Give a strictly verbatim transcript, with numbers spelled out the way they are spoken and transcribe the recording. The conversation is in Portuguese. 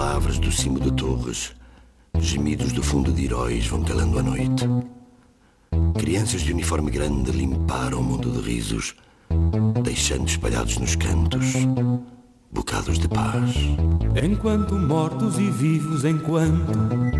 palavras do cimo de torres, gemidos do fundo de heróis vão calando a noite. Crianças de uniforme grande limparam o mundo de risos, deixando espalhados nos cantos bocados de paz. Enquanto mortos e vivos, enquanto